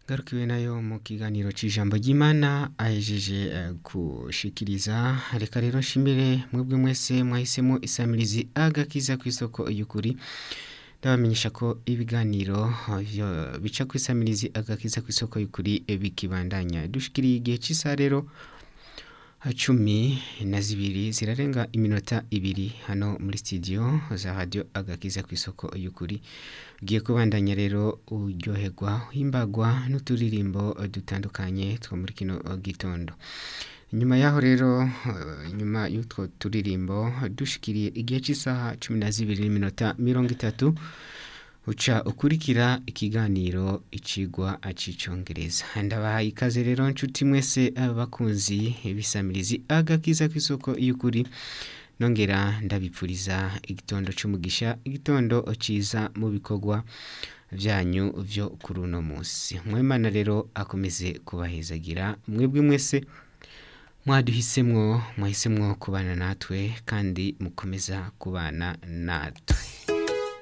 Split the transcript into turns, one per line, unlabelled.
Garukiwe nayo mu kiganiro c'ijambo ry'Imana ahejeje gushikiriza reka rero nshimire mwebwe mwese mwahisemo isamirizi agakiza kw'isoko y'ukuri ndabamenyesha ko ibiganiro bica kw'isamirizi agakiza kw'isoko y'ukuri bikibandanya dushikiriye igihe c'isa rero 12 zirarenga iminota 2 hano muri studio za radio agakiza kw'isoko y'ukuri ugiye kubandanya rero uryoherwa himbagwa n'uturirimbo dutandukanye two muri kino gitondo nyuma yaho rero nyuma y'utwo turirimbo dushikiriye igihe cy'isaha 12:30 uca ukurikira ikiganiro icigwa acicongereza ndabahaye ikaze rero nshuti mwese abakunzi ibisamirizi agakiza kw'isoko y'ukuri nongera ndabipfuriza igitondo c'umugisha igitondo ciza mu bikorwa vyanyu vyo kuri uno munsi mwemana rero akomeze kubahezagira mwebwe mwese mwahisemwo kubana natwe kandi mukomeza kubana natwe